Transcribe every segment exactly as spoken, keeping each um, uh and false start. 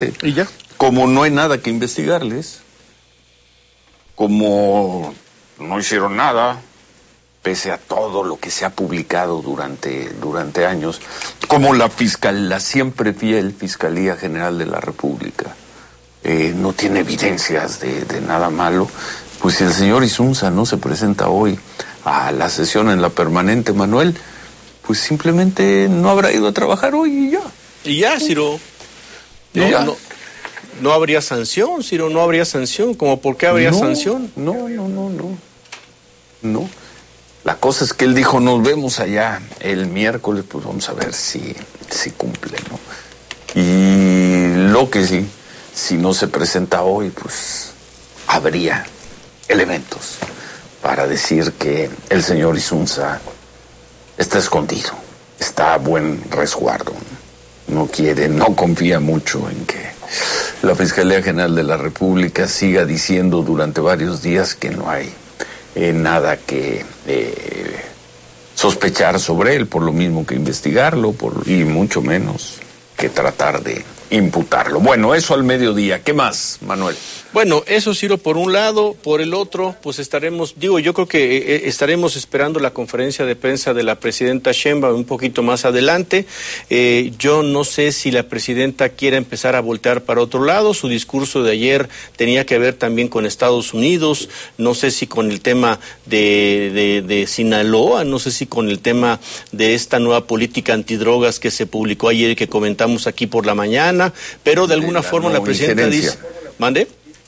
¿Y ya? Como no hay nada que investigarles, como no hicieron nada, pese a todo lo que se ha publicado durante, durante años, como la fiscal, la siempre fiel Fiscalía General de la República, eh, no tiene evidencias de, de nada malo, pues si el señor Insunza no se presenta hoy a la sesión en la permanente, Manuel, pues simplemente no habrá ido a trabajar hoy y ya. Y ya, Ciro. No, ya. no, no habría sanción, Ciro, no habría sanción. ¿Cómo por qué habría no, sanción? No, no, no, no. No. La cosa es que él dijo, nos vemos allá el miércoles, pues vamos a ver si, si cumple, ¿no? Y lo que sí, si no se presenta hoy, pues habría elementos para decir que el señor Insunza está escondido, está a buen resguardo, no quiere, no confía mucho en que la Fiscalía General de la República siga diciendo durante varios días que no hay eh, nada que eh, sospechar sobre él, por lo mismo que investigarlo, por, y mucho menos que tratar de imputarlo. Bueno, eso al mediodía. ¿Qué más, Manuel? Bueno, eso, Ciro, por un lado. Por el otro, pues estaremos, digo, yo creo que eh, estaremos esperando la conferencia de prensa de la presidenta Sheinbaum un poquito más adelante. Eh, yo no sé si la presidenta quiera empezar a voltear para otro lado. Su discurso de ayer tenía que ver también con Estados Unidos. No sé si con el tema de, de, de Sinaloa, no sé si con el tema de esta nueva política antidrogas que se publicó ayer y que comentamos aquí por la mañana, pero de alguna de la forma no la presidenta dice... ¿Mande?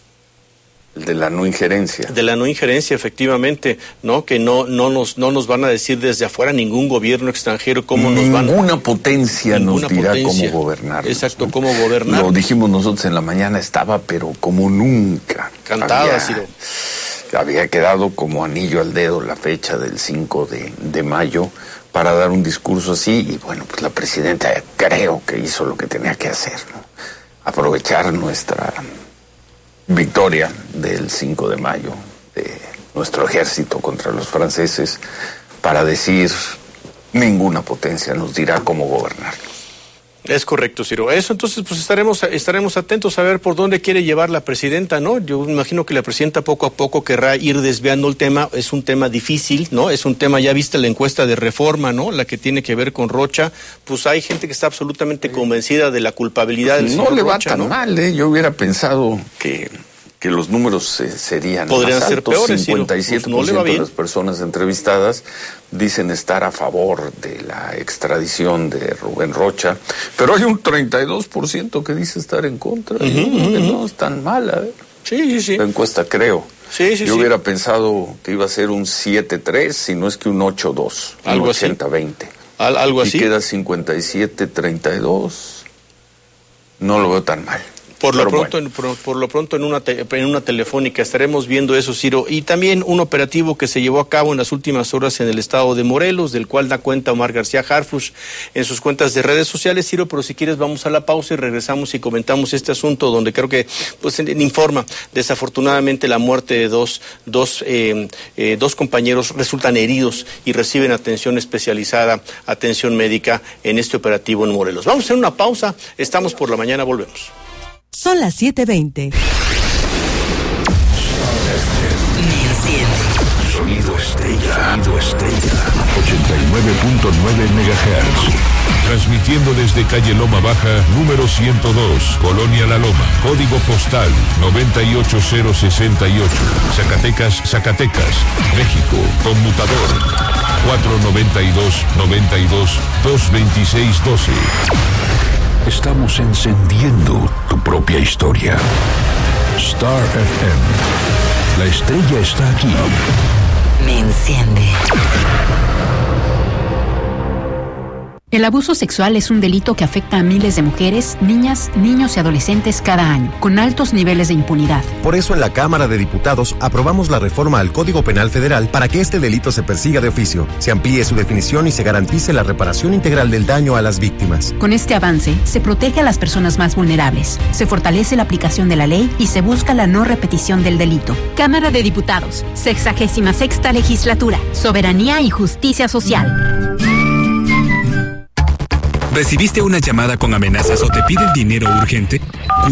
De la no injerencia. De la no injerencia, efectivamente, ¿no? Que no no nos no nos van a decir desde afuera ningún gobierno extranjero cómo nos van a... Ninguna potencia nos dirá potencia. Cómo gobernar. Exacto, ¿no? Cómo gobernar. Lo dijimos nosotros en la mañana, estaba pero como nunca. Cantada, Ciro. Había quedado como anillo al dedo la fecha del cinco de mayo para dar un discurso así, y bueno, pues la presidenta creo que hizo lo que tenía que hacer, ¿no? Aprovechar nuestra victoria del cinco de mayo, de nuestro ejército contra los franceses, para decir, ninguna potencia nos dirá cómo gobernar. Es correcto, Ciro. Eso, entonces, pues estaremos estaremos atentos a ver por dónde quiere llevar la presidenta, ¿no? Yo imagino que la presidenta poco a poco querrá ir desviando el tema. Es un tema difícil, ¿no? Es un tema, ya viste la encuesta de Reforma, ¿no? La que tiene que ver con Rocha. Pues hay gente que está absolutamente convencida de la culpabilidad del señor Rocha, ¿no? No le va tan mal, ¿eh? Yo hubiera pensado que... que los números eh, serían podrían más ser altos. peores, cincuenta y siete por ciento pues no de las personas entrevistadas dicen estar a favor de la extradición de Rubén Rocha, pero hay un treinta y dos por ciento que dice estar en contra. Uh-huh, y uh-huh. No es tan mala, ¿eh? Sí, sí, sí. La encuesta, creo. Sí, sí, Yo sí. hubiera pensado que iba a ser un siete tres, si no es que un ocho dos, algo un ochenta veinte. Al, algo así. Y queda cincuenta y siete treinta y dos. No lo veo tan mal. Por lo, pronto, bueno. en, por, por lo pronto en una te, en una telefónica estaremos viendo eso, Ciro, y también un operativo que se llevó a cabo en las últimas horas en el estado de Morelos, del cual da cuenta Omar García Harfuch en sus cuentas de redes sociales, Ciro, pero si quieres vamos a la pausa y regresamos y comentamos este asunto donde creo que pues informa desafortunadamente la muerte de dos dos eh, eh, dos compañeros resultan heridos y reciben atención especializada, atención médica en este operativo en Morelos. Vamos a hacer una pausa, estamos por la mañana, volvemos. Son las siete veinte. Sonido Estrella. Sonido Estrella. ochenta y nueve punto nueve megahertz. Transmitiendo desde calle Loma Baja, número ciento dos, Colonia La Loma. Código postal noventa y ocho cero sesenta y ocho. Zacatecas, Zacatecas. México. Conmutador cuatro noventa y dos noventa y dos dos veintiséis doce. Estamos encendiendo tu propia historia. Star F M. La estrella está aquí. Me enciende. El abuso sexual es un delito que afecta a miles de mujeres, niñas, niños y adolescentes cada año, con altos niveles de impunidad. Por eso en la Cámara de Diputados aprobamos la reforma al Código Penal Federal para que este delito se persiga de oficio, se amplíe su definición y se garantice la reparación integral del daño a las víctimas. Con este avance, se protege a las personas más vulnerables, se fortalece la aplicación de la ley y se busca la no repetición del delito. Cámara de Diputados, sexagésima sexta legislatura, soberanía y justicia social. ¿Recibiste una llamada con amenazas o te piden dinero urgente?